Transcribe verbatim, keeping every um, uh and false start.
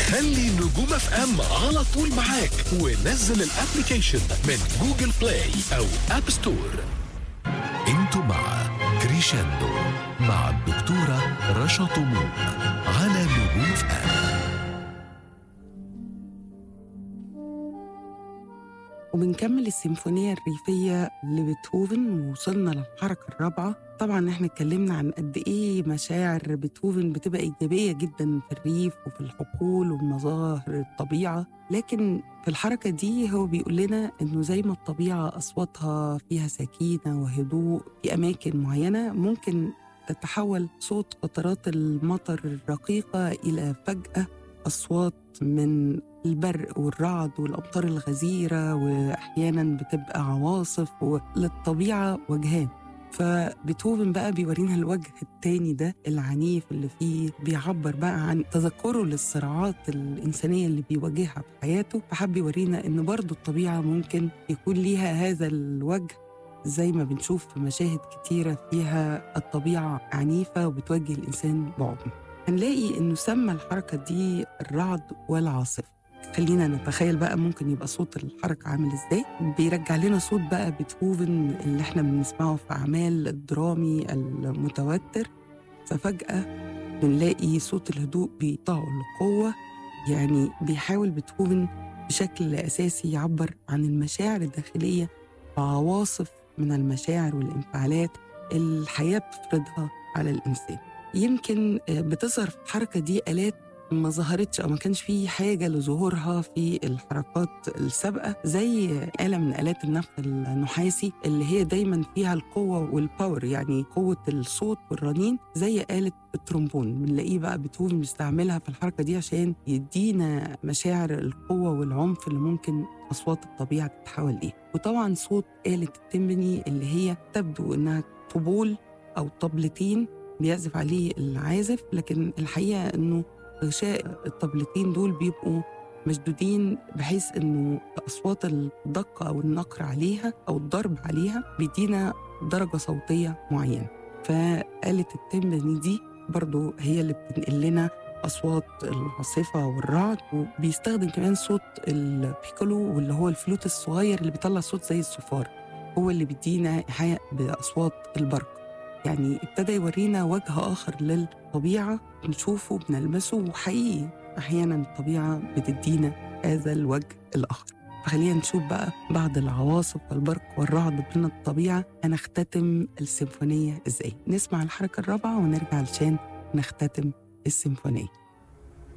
خلي نجوم اف ام على طول معاك، ونزل الابليكيشن من جوجل بلاي او اب ستور. انتوا مع كريشاندو مع الدكتورة رشا طموح على نجوم اف ام. وبنكمل السيمفونية الريفية لبيتهوفن ووصلنا للحركة الرابعة. طبعا احنا اتكلمنا عن قد ايه مشاعر بيتهوفن بتبقى إيجابية جدا في الريف وفي الحقول ومظاهر الطبيعة، لكن في الحركة دي هو بيقول لنا انه زي ما الطبيعة أصواتها فيها سكينة وهدوء في أماكن معينة، ممكن تتحول صوت قطرات المطر الرقيقة إلى فجأة أصوات من البرق والرعد والأمطار الغزيرة، وأحياناً بتبقى عواصف، وللطبيعة وجهان. فبيتهوفن بقى بيورينا الوجه التاني ده العنيف اللي فيه بيعبر بقى عن تذكره للصراعات الإنسانية اللي بيواجهها في حياته، فحب يورينا إن برضو الطبيعة ممكن يكون ليها هذا الوجه، زي ما بنشوف في مشاهد كتيرة فيها الطبيعة عنيفة وبتوجه الإنسان بعضه. هنلاقي إنه سمى الحركة دي الرعد والعاصفة. خلينا نتخيل بقى ممكن يبقى صوت الحركة عامل إزاي. بيرجع لنا صوت بقى بيتهوفن اللي احنا بنسمعه في أعمال الدرامي المتوتر، ففجأة بنلاقي صوت الهدوء بيطغى القوة. يعني بيحاول بيتهوفن بشكل أساسي يعبر عن المشاعر الداخلية وعواصف من المشاعر والانفعالات الحياة بتفرضها على الإنسان. يمكن بتظهر في الحركة دي آلات ما ظهرتش أو ما كانش فيه حاجة لظهورها في الحركات السابقة، زي آلة من آلات النفخ النحاسي اللي هي دايما فيها القوة والباور، يعني قوة الصوت والرنين، زي آلة الترومبون. بنلاقيه بقى بيتهوفن بيستعملها في الحركة دي عشان يدينا مشاعر القوة والعنف اللي ممكن أصوات الطبيعة تتحول ليه. وطبعا صوت آلة التمبني اللي هي تبدو إنها طبول أو طبلتين بيعزف عليه العازف، لكن الحقيقة إنه غشاء الطبلتين دول بيبقوا مشدودين بحيث إنه أصوات الدقة أو النقر عليها أو الضرب عليها بيدينا درجة صوتية معينة. فآلة التمبني دي برضو هي اللي بتنقل لنا أصوات العاصفة والرعد، وبيستخدم كمان صوت البيكولو واللي هو الفلوت الصغير اللي بيطلع صوت زي الصفار، هو اللي بيدينا إيحاء بأصوات البرق. يعني ابتدى يورينا وجه آخر للطبيعة بنشوفه بنلمسه، وحقيقي أحيانا الطبيعة بتدينا هذا الوجه الآخر. فخلينا نشوف بقى بعض العواصف والبرق والرعد من الطبيعة هنختتم السيمفونية إزاي. نسمع الحركة الرابعة ونرجع علشان نختتم السيمفونية.